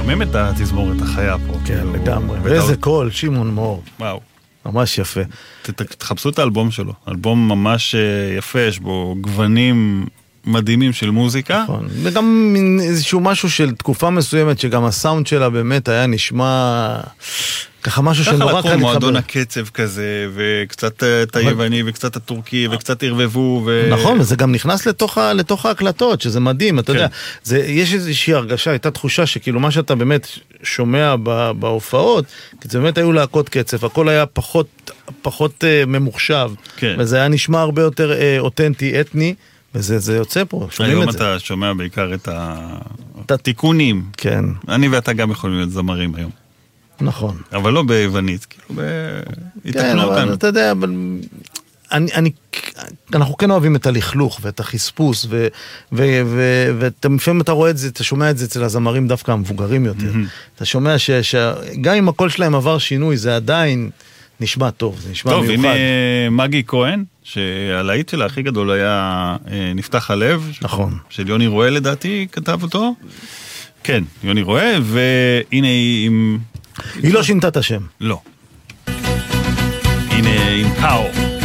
שומעים את התזמורת החיה פה. כן, לגמרי. ואיזה קול, שמעון מור. וואו. ממש יפה. תחפשו את האלבום שלו. אלבום ממש יפה, יש בו גוונים מדהימים של מוזיקה. נכון. וגם איזשהו משהו של תקופה מסוימת, שגם הסאונד שלה באמת היה נשמע ככה משהו שנורא קל להתחבר. מועדון הקצב כזה, וקצת את היווני, וקצת הטורקי, וקצת ערבבו. נכון, וזה גם נכנס לתוך ההקלטות, שזה מדהים, אתה יודע. יש איזושהי הרגשה, הייתה תחושה שכאילו מה שאתה באמת שומע בהופעות, כי זה באמת היו להקות קצב, הכל היה פחות ממוחשב, וזה היה נשמע הרבה יותר אותנטי, אתני, וזה יוצא פה, שומעים את זה. היום אתה שומע בעיקר את התיקונים. כן. אני ואתה גם יכולים להיות זמרים היום. נכון. אבל לא ביוונית, כאילו, כן, אבל אתה יודע, אנחנו כן אוהבים את הלכלוך ואת החספוס, ולפעמים אתה רואה את זה, אתה שומע את זה אצל הזמרים דווקא המבוגרים יותר. אתה שומע שגם אם הקול שלהם עבר שינוי, זה עדיין נשמע טוב, זה נשמע מיוחד. טוב, הנה מגי כהן, שהלהיט שלה הכי גדול היה נפתח הלב. נכון. של יוני רואה לדעתי, כתב אותו. כן, יוני רואה, והנה עם... היא לא שינתה את השם. לא. הנה עם פאו.